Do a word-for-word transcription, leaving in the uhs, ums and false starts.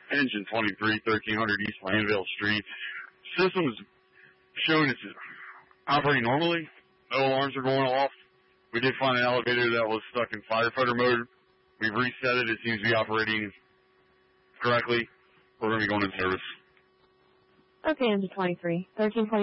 Engine twenty-three, thirteen hundred East Landville Street. System is showing it's operating normally. No alarms are going off. We did find an elevator that was stuck in firefighter mode. We've reset it. It seems to be operating correctly. We're going to be going in service. Okay, Engine twenty-three, thirteen twenty.